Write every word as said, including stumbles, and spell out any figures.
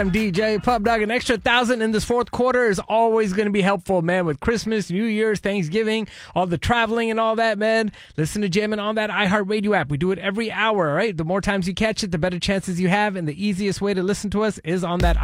I'm D J Pub Dog. An extra thousand in this fourth quarter is always going to be helpful, man, with Christmas, New Year's, Thanksgiving, all the traveling and all that, man. Listen to Jammin' on that iHeartRadio app. We do it every hour, all right? The more times you catch it, the better chances you have, and the easiest way to listen to us is on that